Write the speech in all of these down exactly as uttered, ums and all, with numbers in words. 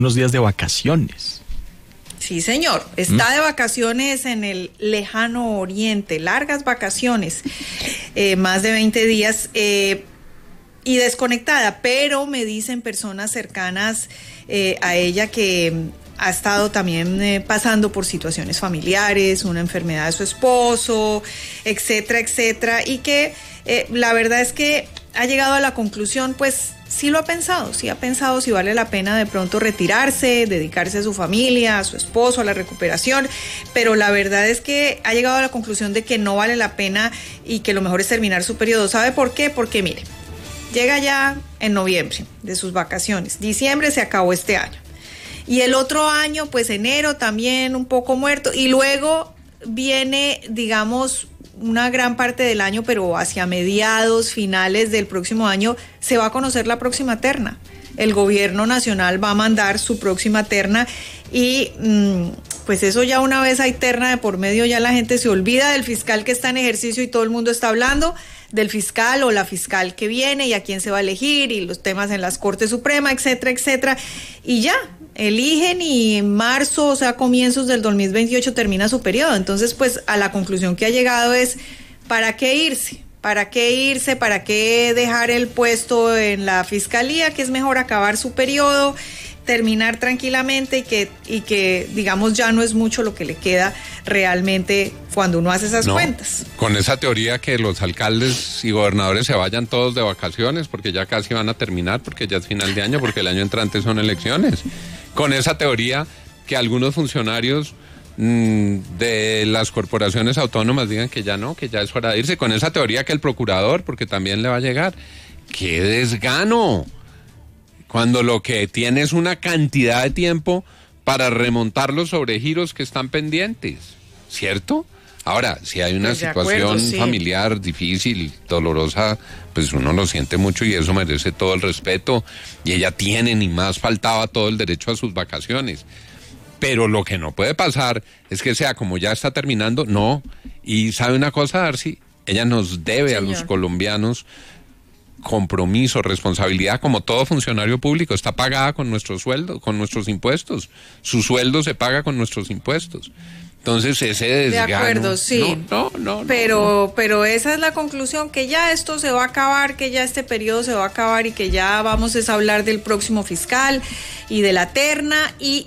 unos días de vacaciones. Sí, señor. Está ¿Mm? de vacaciones en el lejano oriente, largas vacaciones, eh, más de veinte días, eh, y desconectada, pero me dicen personas cercanas eh, a ella que ha estado también eh, pasando por situaciones familiares, una enfermedad de su esposo, etcétera, etcétera, y que eh, la verdad es que ha llegado a la conclusión, pues sí lo ha pensado, sí ha pensado si vale la pena de pronto retirarse, dedicarse a su familia, a su esposo, a la recuperación, pero la verdad es que ha llegado a la conclusión de que no vale la pena y que lo mejor es terminar su periodo. ¿Sabe por qué? Porque mire, llega ya en noviembre de sus vacaciones, diciembre se acabó este año. Y el otro año, pues enero también un poco muerto, y luego viene, digamos, una gran parte del año, pero hacia mediados, finales del próximo año, se va a conocer la próxima terna. El gobierno nacional va a mandar su próxima terna y mmm, pues eso ya una vez hay terna de por medio, ya la gente se olvida del fiscal que está en ejercicio y todo el mundo está hablando del fiscal o la fiscal que viene y a quién se va a elegir y los temas en las Cortes Suprema, etcétera, etcétera, y ya eligen y en marzo, o sea, comienzos del dos mil veintiocho termina su periodo. Entonces, pues a la conclusión que ha llegado es, ¿para qué irse? ¿Para qué irse? ¿Para qué dejar el puesto en la fiscalía? Que es mejor acabar su periodo, terminar tranquilamente y que, y que digamos, ya no es mucho lo que le queda realmente cuando uno hace esas no, cuentas. Con esa teoría que los alcaldes y gobernadores se vayan todos de vacaciones porque ya casi van a terminar, porque ya es final de año, porque el año entrante son elecciones. Con esa teoría que algunos funcionarios mmm, de las corporaciones autónomas digan que ya no, que ya es hora de irse. Con esa teoría que el procurador, porque también le va a llegar. ¡Qué desgano! Cuando lo que tiene es una cantidad de tiempo para remontar los sobregiros que están pendientes, ¿cierto? Ahora, si hay una pues situación acuerdo, sí. familiar difícil, dolorosa, pues uno lo siente mucho y eso merece todo el respeto. Y ella tiene, ni más faltaba, todo el derecho a sus vacaciones. Pero lo que no puede pasar es que sea como ya está terminando, no. Y ¿sabe una cosa, Darcy? Ella nos debe Señor. a los colombianos compromiso, responsabilidad, como todo funcionario público, está pagada con nuestros sueldos, con nuestros impuestos. Su sueldo se paga con nuestros impuestos. Entonces ese desgano. De acuerdo, sí. No, no, no. Pero, no. pero esa es la conclusión, que ya esto se va a acabar, que ya este periodo se va a acabar y que ya vamos a hablar del próximo fiscal y de la terna, y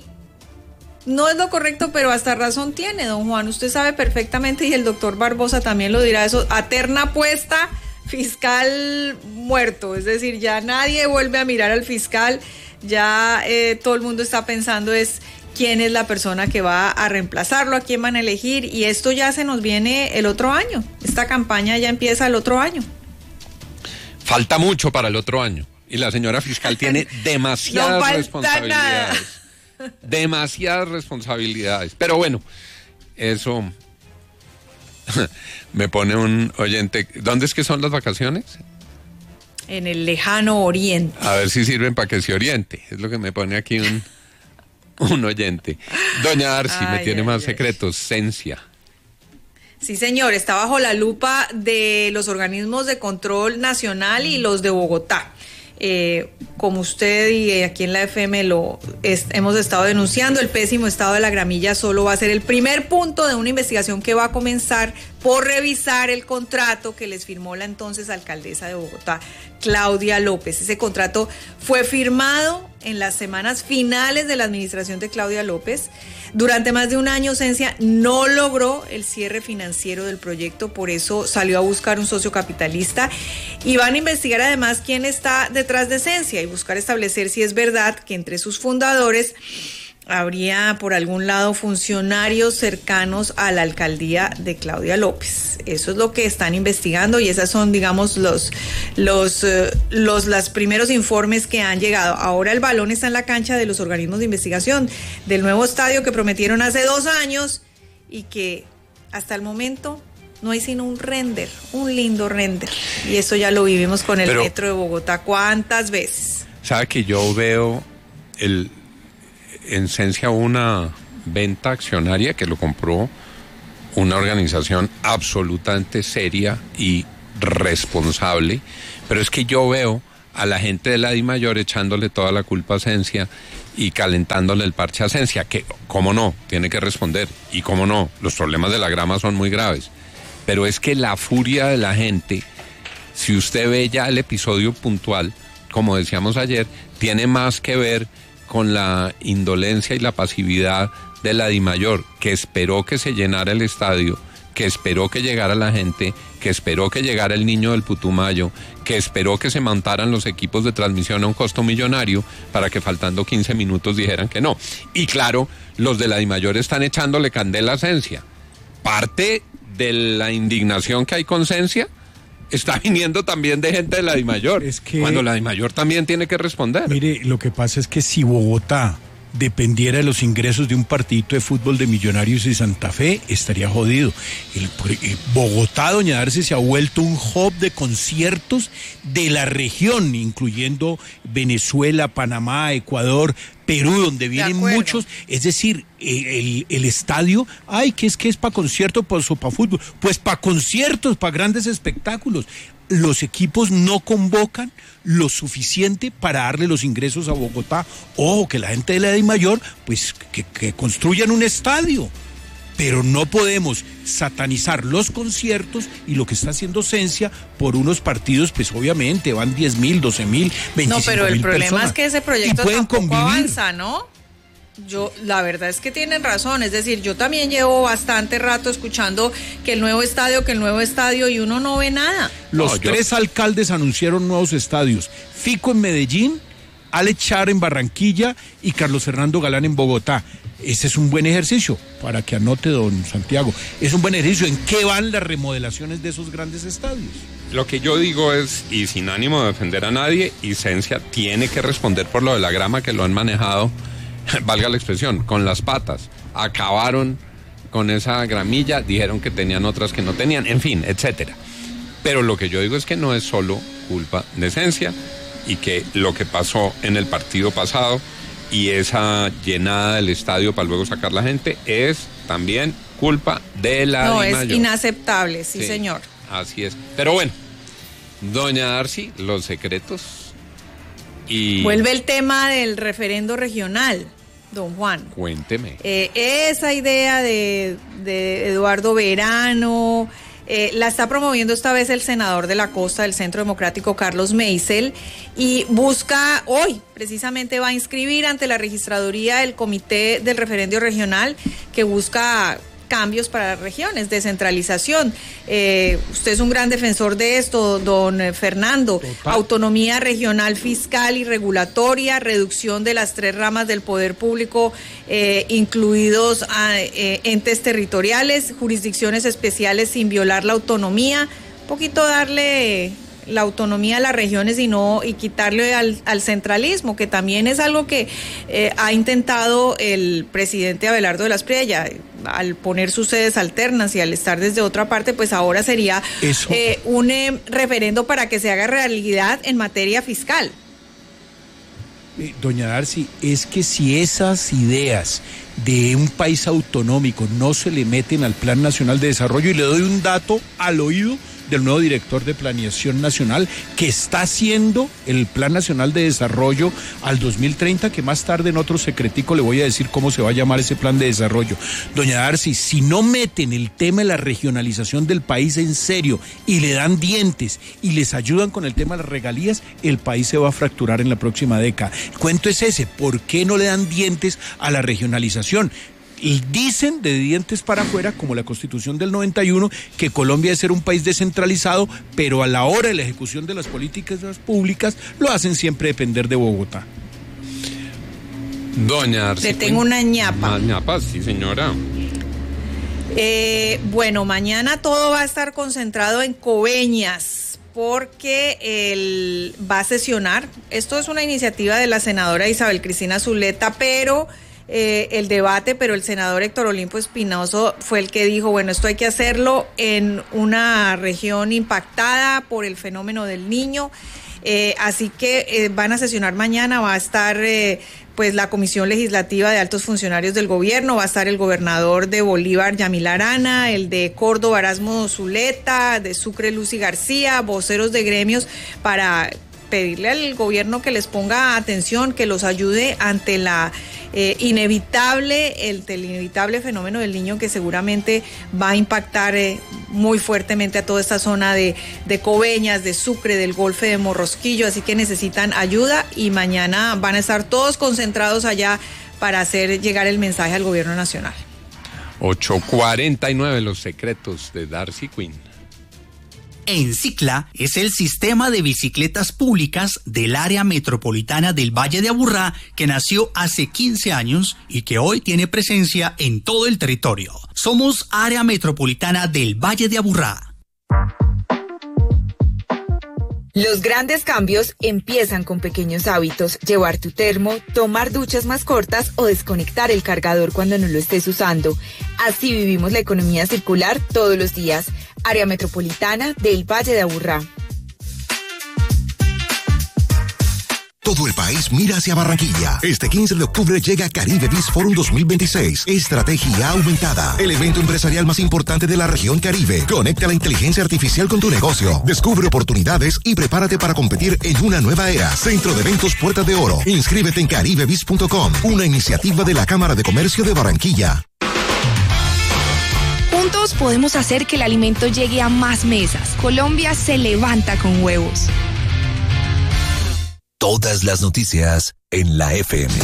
no es lo correcto, pero hasta razón tiene, don Juan. Usted sabe perfectamente, y el doctor Barbosa también lo dirá, eso, a terna puesta, fiscal muerto, es decir, ya nadie vuelve a mirar al fiscal, ya eh, todo el mundo está pensando es quién es la persona que va a reemplazarlo, a quién van a elegir, y esto ya se nos viene el otro año, esta campaña ya empieza el otro año. Falta mucho para el otro año, y la señora fiscal tiene demasiadas no responsabilidades, nada. demasiadas responsabilidades, pero bueno, eso... Me pone un oyente, ¿dónde es que son las vacaciones? En el lejano oriente. A ver si sirven para que se oriente, es lo que me pone aquí un, un oyente. Doña Darcy, ay, me tiene ay, más ay. secretos, Cencia. Sí, señor, está bajo la lupa de los organismos de control nacional y los de Bogotá. Eh, como usted y aquí en la F M lo es, hemos estado denunciando, el pésimo estado de la Gramilla solo va a ser el primer punto de una investigación que va a comenzar por revisar el contrato que les firmó la entonces alcaldesa de Bogotá, Claudia López. Ese contrato fue firmado en las semanas finales de la administración de Claudia López. Durante más de un año, Cencia no logró el cierre financiero del proyecto, por eso salió a buscar un socio capitalista, y van a investigar además quién está detrás de Cencia y buscar establecer si es verdad que entre sus fundadores habría por algún lado funcionarios cercanos a la alcaldía de Claudia López. Eso es lo que están investigando y esas son, digamos, los los uh, los los primeros informes que han llegado. Ahora el balón está en la cancha de los organismos de investigación del nuevo estadio que prometieron hace dos años y que hasta el momento no hay sino un render, un lindo render. Y eso ya lo vivimos con el Pero, metro de Bogotá. ¿Cuántas veces? ¿Sabe que yo veo el en Cencia una venta accionaria que lo compró una organización absolutamente seria y responsable, pero es que yo veo a la gente de la DIMAYOR echándole toda la culpa a Cencia y calentándole el parche a Asensio, que, cómo no, tiene que responder, y cómo no, los problemas de la grama son muy graves, pero es que la furia de la gente, si usted ve ya el episodio puntual, como decíamos ayer, tiene más que ver con la indolencia y la pasividad de la Dimayor, que esperó que se llenara el estadio, que esperó que llegara la gente, que esperó que llegara el niño del Putumayo, que esperó que se montaran los equipos de transmisión a un costo millonario para que faltando quince minutos dijeran que no. Y claro, los de la Dimayor están echándole candela a Asensio. Parte de la indignación que hay con Asensio está viniendo también de gente de la Dimayor, es que, cuando la Dimayor también tiene que responder. Mire, lo que pasa es que si Bogotá dependiera de los ingresos de un partidito de fútbol de Millonarios y Santa Fe, estaría jodido. El, el Bogotá, doña Darcy, se ha vuelto un hub de conciertos de la región, incluyendo Venezuela, Panamá, Ecuador, Perú, donde vienen muchos. Es decir, el, el estadio, ay, que es que es para conciertos, pues, o para fútbol, pues para conciertos, para grandes espectáculos. Los equipos no convocan lo suficiente para darle los ingresos a Bogotá. Ojo, que la gente de la Dimayor, pues que, que construyan un estadio. Pero no podemos satanizar los conciertos y lo que está haciendo Asensio por unos partidos, pues obviamente van diez mil, doce mil, veinticinco mil. No, pero el problema personas. es que ese proyecto pueden tampoco convivir. avanza, ¿no? Yo, la verdad es que tienen razón, es decir, yo también llevo bastante rato escuchando que el nuevo estadio, que el nuevo estadio, y uno no ve nada. Los No, yo... tres alcaldes anunciaron nuevos estadios: Fico en Medellín, Ale Char en Barranquilla y Carlos Fernando Galán en Bogotá. Ese es un buen ejercicio, para que anote don Santiago. Es un buen ejercicio. ¿En qué van las remodelaciones de esos grandes estadios? Lo que yo digo es, y sin ánimo de defender a nadie, Asensio tiene que responder por lo de la grama, que lo han manejado, valga la expresión, con las patas. Acabaron con esa gramilla, dijeron que tenían otras que no tenían, en fin, etcétera. Pero lo que yo digo es que no es solo culpa de Asensio, y que lo que pasó en el partido pasado y esa llenada del estadio para luego sacar la gente es también culpa de la No, Dimayor. es inaceptable, sí, Sí, señor. Así es. Pero bueno, doña Darcy, los secretos y... Vuelve el tema del referendo regional, don Juan. Cuénteme. Eh, esa idea de, de Eduardo Verano... Eh, la está promoviendo esta vez el senador de la Costa del Centro Democrático, Carlos Meisel, y busca, hoy precisamente va a inscribir ante la registraduría el comité del referendo regional, que busca cambios para las regiones, descentralización. Eh, usted es un gran defensor de esto, don Fernando. Total. Autonomía regional fiscal y regulatoria, reducción de las tres ramas del poder público, eh, incluidos a, eh, entes territoriales, jurisdicciones especiales sin violar la autonomía, un poquito darle la autonomía a las regiones y no y quitarle al, al centralismo, que también es algo que eh, ha intentado el presidente Abelardo de la Espriella, al poner sus sedes alternas y al estar desde otra parte, pues ahora sería eh, un eh, referendo para que se haga realidad en materia fiscal. Eh, doña Darcy, es que si esas ideas de un país autonómico no se le meten al Plan Nacional de Desarrollo, y le doy un dato al oído del nuevo director de Planeación Nacional, que está haciendo el Plan Nacional de Desarrollo al dos mil treinta, que más tarde en otro secretico le voy a decir cómo se va a llamar ese plan de desarrollo. Doña Darcy, si no meten el tema de la regionalización del país en serio y le dan dientes y les ayudan con el tema de las regalías, el país se va a fracturar en la próxima década. El cuento es ese: ¿por qué no le dan dientes a la regionalización? Y dicen de dientes para afuera, como la Constitución del noventa y uno, que Colombia debe ser un país descentralizado, pero a la hora de la ejecución de las políticas públicas lo hacen siempre depender de Bogotá. Doña Darcy, Le tengo una ñapa. Una ñapa, sí, señora. Eh, bueno, mañana todo va a estar concentrado en Coveñas, porque él va a sesionar. Esto es una iniciativa de la senadora Isabel Cristina Zuleta, pero... Eh, el debate, pero el senador Héctor Olimpo Espinoso fue el que dijo, bueno, esto hay que hacerlo en una región impactada por el fenómeno del Niño, eh, así que eh, van a sesionar mañana, va a estar eh, pues la Comisión Legislativa de Altos Funcionarios del Gobierno, va a estar el gobernador de Bolívar, Yamil Arana, el de Córdoba, Erasmo Zuleta, de Sucre, Lucy García, voceros de gremios, para pedirle al gobierno que les ponga atención, que los ayude ante la eh, inevitable, el, el inevitable fenómeno del Niño, que seguramente va a impactar eh, muy fuertemente a toda esta zona de, de Coveñas, de Sucre, del Golfo de Morrosquillo, así que necesitan ayuda y mañana van a estar todos concentrados allá para hacer llegar el mensaje al gobierno nacional. ocho cuarenta y nueve, los secretos de Darcy Quinn. Encicla es el sistema de bicicletas públicas del área metropolitana del Valle de Aburrá que nació hace quince años y que hoy tiene presencia en todo el territorio. Somos área metropolitana del Valle de Aburrá. Los grandes cambios empiezan con pequeños hábitos: llevar tu termo, tomar duchas más cortas o desconectar el cargador cuando no lo estés usando. Así vivimos la economía circular todos los días. Área metropolitana del Valle de Aburrá. Todo el país mira hacia Barranquilla. Este quince de octubre llega Caribe Biz Forum dos mil veintiséis. Estrategia aumentada. El evento empresarial más importante de la región Caribe. Conecta la inteligencia artificial con tu negocio. Descubre oportunidades y prepárate para competir en una nueva era. Centro de Eventos Puerta de Oro. Inscríbete en caribe biz punto com. Una iniciativa de la Cámara de Comercio de Barranquilla. Juntos podemos hacer que el alimento llegue a más mesas. Colombia se levanta con huevos. Todas las noticias en la F M.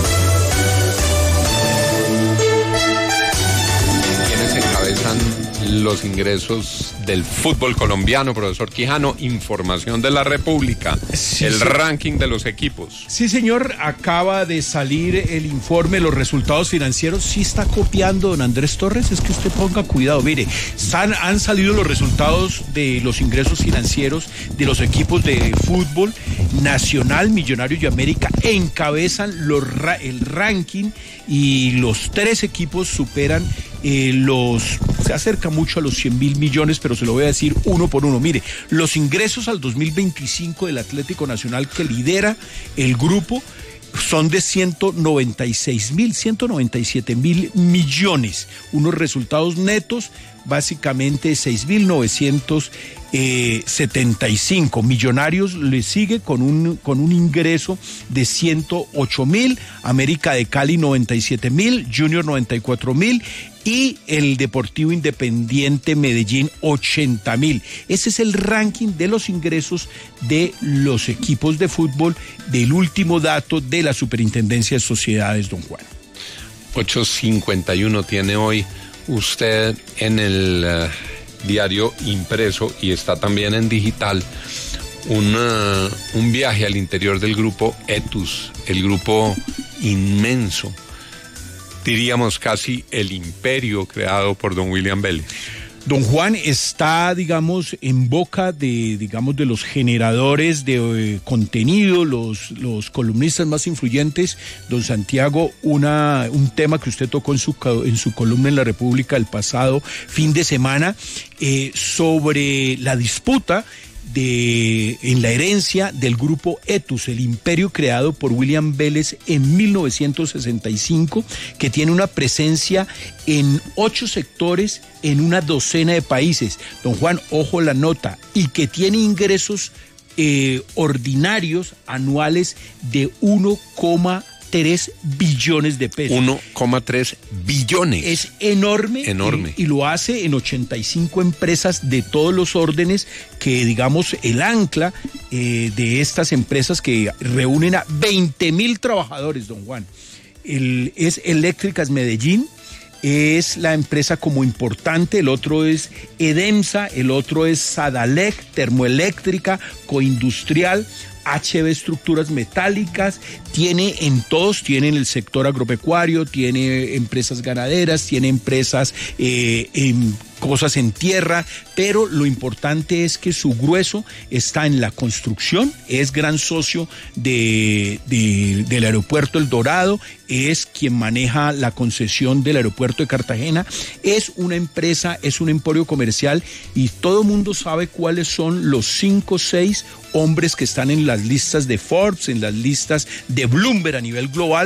¿Quiénes encabezan los ingresos del fútbol colombiano, profesor Quijano? Información de la República, Sí, el sí. ranking de los equipos. Sí, señor, acaba de salir el informe, los resultados financieros. Sí está copiando don Andrés Torres, es que usted ponga cuidado. Mire, están, han salido los resultados de los ingresos financieros de los equipos de fútbol. Nacional, Millonarios y América encabezan los ra- el ranking y los tres equipos superan eh, los... Se acerca mucho a los cien mil millones, pero se lo voy a decir uno por uno. Mire, los ingresos al dos mil veinticinco del Atlético Nacional, que lidera el grupo, son de ciento noventa y seis mil, ciento noventa y siete mil millones. Unos resultados netos, básicamente seis mil novecientos setenta y cinco. Millonarios le sigue con un, con un ingreso de ciento ocho mil, América de Cali noventa y siete mil, Junior noventa y cuatro mil y el Deportivo Independiente Medellín ochenta mil. Ese es el ranking de los ingresos de los equipos de fútbol del último dato de la Superintendencia de Sociedades, don Juan. ocho cincuenta y uno tiene hoy usted en el uh, diario impreso y está también en digital una, un viaje al interior del grupo Etus, el grupo inmenso, diríamos casi el imperio creado por don William Vélez. Don Juan está, digamos, en boca de, digamos, de los generadores de eh, contenido, los, los columnistas más influyentes. Don Santiago, una, un tema que usted tocó en su, en su columna en La República el pasado fin de semana, eh, sobre la disputa de, en la herencia del grupo Etus, el imperio creado por William Vélez en mil novecientos sesenta y cinco, que tiene una presencia en ocho sectores en una docena de países. Don Juan, ojo la nota, y que tiene ingresos eh, ordinarios anuales de uno coma tres billones de pesos. uno coma tres billones. Es enorme. Enorme. Y, y lo hace en ochenta y cinco empresas de todos los órdenes, que digamos el ancla eh, de estas empresas que reúnen a veinte mil trabajadores, don Juan. El, es Eléctricas Medellín, es la empresa como importante, el otro es Edemsa, el otro es Sadalec, Termoeléctrica, Coindustrial, H B Estructuras Metálicas, tiene en todos, tiene en el sector agropecuario, tiene empresas ganaderas, tiene empresas eh, en cosas en tierra, pero lo importante es que su grueso está en la construcción, es gran socio de, de, del aeropuerto El Dorado, es quien maneja la concesión del aeropuerto de Cartagena, es una empresa, es un emporio comercial y todo mundo sabe cuáles son los cinco o seis hombres que están en las listas de Forbes, en las listas de Bloomberg a nivel global,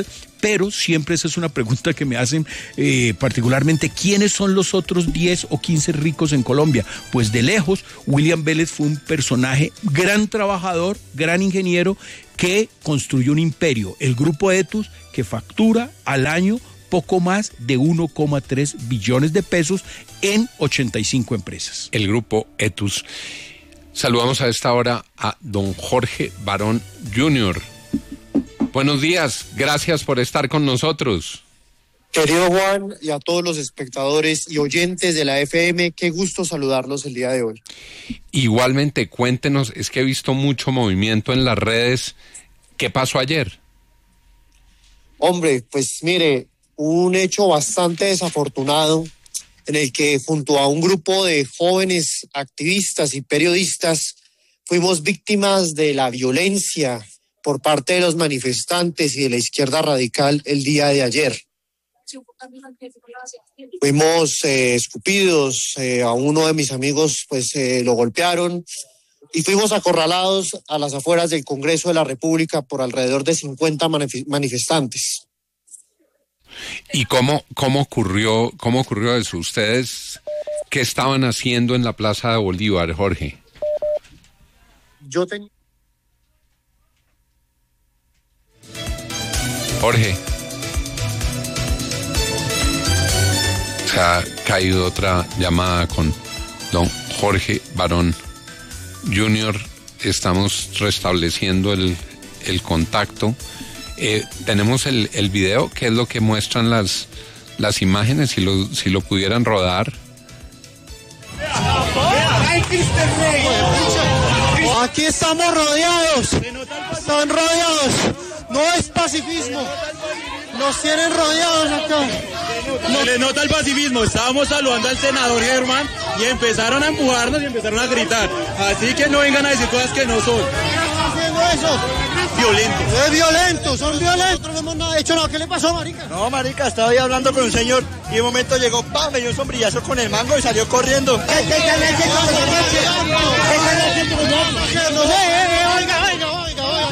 pero siempre esa es una pregunta que me hacen eh, particularmente, ¿quiénes son los otros diez o quince ricos en Colombia? Pues de lejos, William Vélez fue un personaje, gran trabajador, gran ingeniero, que construyó un imperio, el Grupo Etus, que factura al año poco más de uno coma tres billones de pesos en ochenta y cinco empresas. El Grupo Etus. Saludamos a esta hora a don Jorge Barón junior Buenos días, gracias por estar con nosotros. Querido Juan, y a todos los espectadores y oyentes de la F M, qué gusto saludarlos el día de hoy. Igualmente, cuéntenos, es que he visto mucho movimiento en las redes. ¿Qué pasó ayer? Hombre, pues mire, un hecho bastante desafortunado en el que junto a un grupo de jóvenes activistas y periodistas fuimos víctimas de la violencia por parte de los manifestantes y de la izquierda radical el día de ayer. Fuimos eh, escupidos, eh, a uno de mis amigos pues eh, lo golpearon y fuimos acorralados a las afueras del Congreso de la República por alrededor de cincuenta manif- manifestantes. ¿Y cómo, cómo ocurrió, cómo ocurrió eso? ¿Ustedes qué estaban haciendo en la Plaza de Bolívar, Jorge? Yo tenía... Jorge. Se ha caído otra llamada con don Jorge Barón junior Estamos restableciendo el, el contacto. Eh, tenemos el, el video, que es lo que muestran las, las imágenes, si lo, si lo pudieran rodar. Aquí estamos rodeados, están rodeados, no es pacifismo, nos tienen rodeados acá. Se le nota el pacifismo, estábamos saludando al senador Germán y empezaron a empujarnos y empezaron a gritar, así que no vengan a decir cosas que no son. ¿Qué están haciendo eso? Violentos. Es violento, son violentos, no hemos nada hecho nada. ¿Qué le pasó, marica? No, marica, estaba ahí hablando con un señor y de un momento llegó, ¡pam!, me dio un sombrillazo con el mango y salió corriendo. ¿Qué están haciendo? ¿Qué están haciendo? Oiga, oiga, oiga, oiga,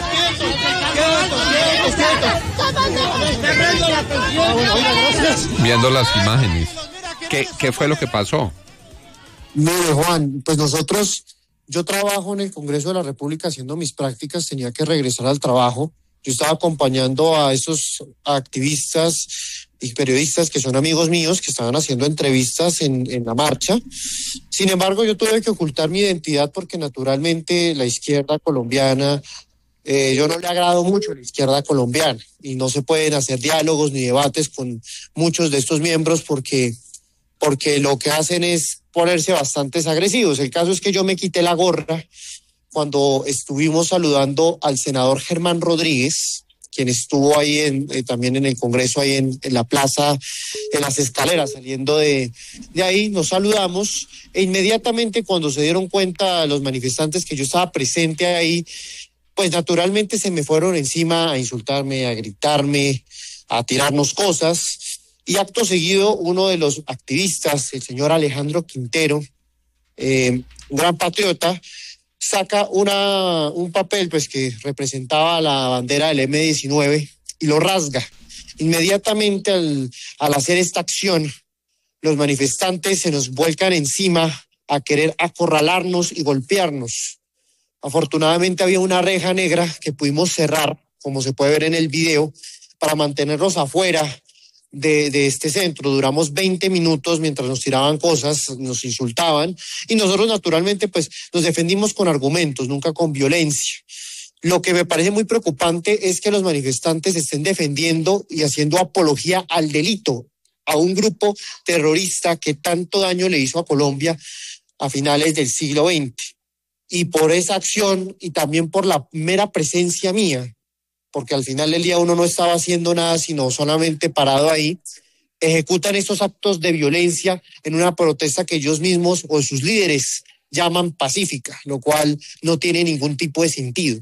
Viendo las imágenes, ¿qué, qué fue lo que pasó? Mire, Juan, pues nosotros, yo trabajo en el Congreso de la República haciendo mis prácticas, tenía que regresar al trabajo. Yo estaba acompañando a esos activistas y periodistas que son amigos míos, que estaban haciendo entrevistas en, en la marcha. Sin embargo, yo tuve que ocultar mi identidad porque naturalmente la izquierda colombiana, eh, yo no le agrado mucho a la izquierda colombiana y no se pueden hacer diálogos ni debates con muchos de estos miembros porque, porque lo que hacen es ponerse bastante agresivos. El caso es que yo me quité la gorra cuando estuvimos saludando al senador Germán Rodríguez, quien estuvo ahí en, eh, también en el Congreso, ahí en, en la plaza, en las escaleras, saliendo de, de ahí, nos saludamos, e inmediatamente cuando se dieron cuenta los manifestantes que yo estaba presente ahí, pues naturalmente se me fueron encima a insultarme, a gritarme, a tirarnos cosas, y acto seguido uno de los activistas, el señor Alejandro Quintero, eh, un gran patriota, saca una, un papel pues que representaba la bandera del eme diecinueve y lo rasga. Inmediatamente al, al hacer esta acción, los manifestantes se nos vuelcan encima a querer acorralarnos y golpearnos. Afortunadamente había una reja negra que pudimos cerrar, como se puede ver en el video, para mantenerlos afuera De, de este centro. Duramos veinte minutos mientras nos tiraban cosas, nos insultaban y nosotros naturalmente pues nos defendimos con argumentos, nunca con violencia. Lo que me parece muy preocupante es que los manifestantes estén defendiendo y haciendo apología al delito, a un grupo terrorista que tanto daño le hizo a Colombia a finales del siglo veinte. Y por esa acción y también por la mera presencia mía, porque al final del día uno no estaba haciendo nada, sino solamente parado ahí, ejecutan estos actos de violencia en una protesta que ellos mismos o sus líderes llaman pacífica, lo cual no tiene ningún tipo de sentido.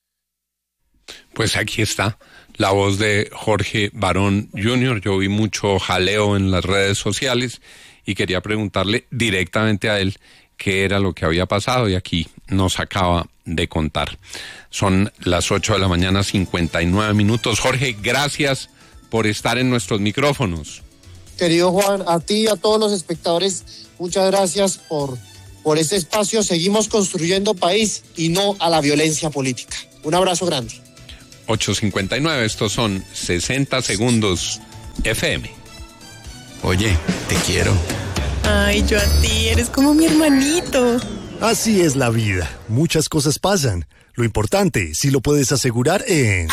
Pues aquí está la voz de Jorge Barón junior Yo vi mucho jaleo en las redes sociales y quería preguntarle directamente a él qué era lo que había pasado y aquí nos acaba de contar. Son las ocho de la mañana, cincuenta y nueve minutos. Jorge, gracias por estar en nuestros micrófonos. Querido Juan, a ti y a todos los espectadores, muchas gracias por, por este espacio. Seguimos construyendo país y no a la violencia política. Un abrazo grande. ocho cincuenta y nueve, estos son sesenta segundos F M. Oye, te quiero. Ay, yo a ti, eres como mi hermanito. Así es la vida, muchas cosas pasan. Lo importante, si lo puedes asegurar en...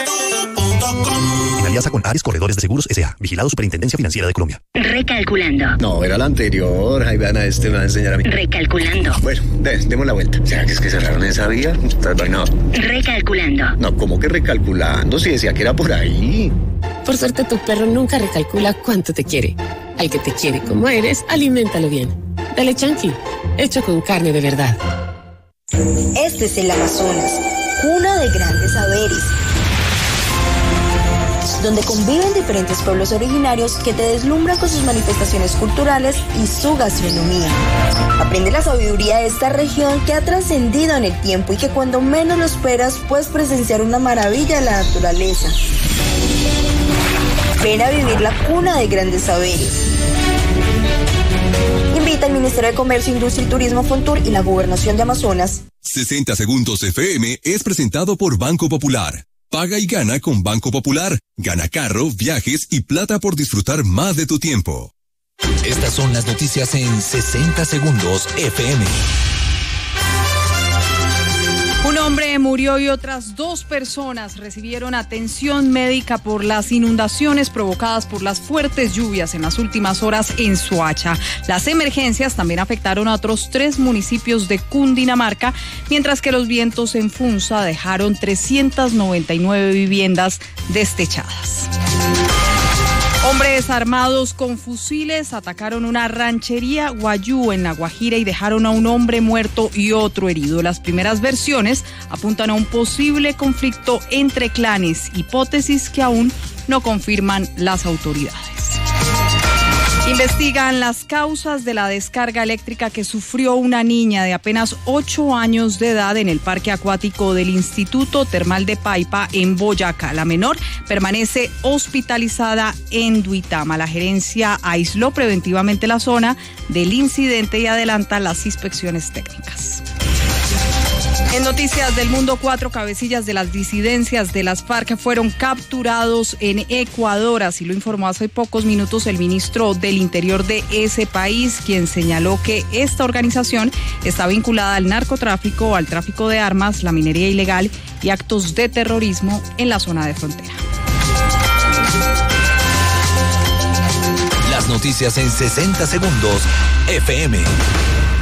En alianza con Ares Corredores de Seguros S A, vigilado Superintendencia Financiera de Colombia. Recalculando. No, era la anterior. Ahí vean a este, me va a enseñar a mí. Recalculando. Bueno, de, demos la vuelta. ¿Será que es que cerraron esa vía? No. Recalculando. No, ¿cómo que recalculando? Si decía que era por ahí. Por suerte tu perro nunca recalcula cuánto te quiere. Al que te quiere como eres, aliméntalo bien. Dale Chunky, hecho con carne de verdad. Este es el Amazonas, cuna de grandes saberes, donde conviven diferentes pueblos originarios que te deslumbran con sus manifestaciones culturales y su gastronomía. Aprende la sabiduría de esta región que ha trascendido en el tiempo y que cuando menos lo esperas puedes presenciar una maravilla de la naturaleza. Ven a vivir la cuna de grandes saberes. Invita al Ministerio de Comercio, Industria y Turismo, Fontur y la Gobernación de Amazonas. sesenta segundos F M es presentado por Banco Popular. Paga y gana con Banco Popular. Gana carro, viajes y plata por disfrutar más de tu tiempo. Estas son las noticias en sesenta segundos F M. Un hombre murió y otras dos personas recibieron atención médica por las inundaciones provocadas por las fuertes lluvias en las últimas horas en Soacha. Las emergencias también afectaron a otros tres municipios de Cundinamarca, mientras que los vientos en Funza dejaron trescientas noventa y nueve viviendas destechadas. Hombres armados con fusiles atacaron una ranchería Guayú en La Guajira y dejaron a un hombre muerto y otro herido. Las primeras versiones apuntan a un posible conflicto entre clanes, hipótesis que aún no confirman las autoridades. Investigan las causas de la descarga eléctrica que sufrió una niña de apenas ocho años de edad en el parque acuático del Instituto Termal de Paipa en Boyacá. La menor permanece hospitalizada en Duitama. La gerencia aisló preventivamente la zona del incidente y adelanta las inspecciones técnicas. En noticias del mundo, cuatro cabecillas de las disidencias de las FARC fueron capturados en Ecuador, así lo informó hace pocos minutos el ministro del Interior de ese país, quien señaló que esta organización está vinculada al narcotráfico, al tráfico de armas, la minería ilegal y actos de terrorismo en la zona de frontera. Las noticias en sesenta segundos F M.